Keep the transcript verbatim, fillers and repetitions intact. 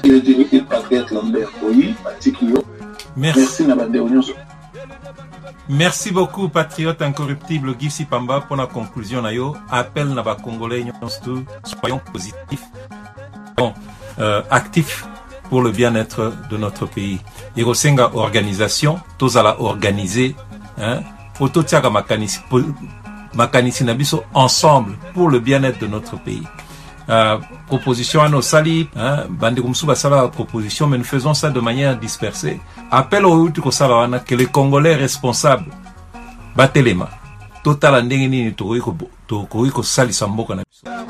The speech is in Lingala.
le patriote Lambert Oyi, Patikio. Merci Nabadéonion. Merci beaucoup, patriote incorruptible Guy Sipamba, pour la conclusion. Nayo, appel Naba Congolais, soyons positifs, bon, euh, actifs pour le bien-être de notre pays. Irosenga organisation, tous à la organiser, hein, Ototiaga Makanisi, Makanisi Nabiso, ensemble pour le bien-être de notre pays. Euh, proposition à nos salis, hein, Bandikumsu Basala proposition, mais nous faisons ça de manière dispersée. Appel au Utuko Salawana que les Congolais responsables, Batelema, total andengini, Tokoiko Sali Samboka Nabiso.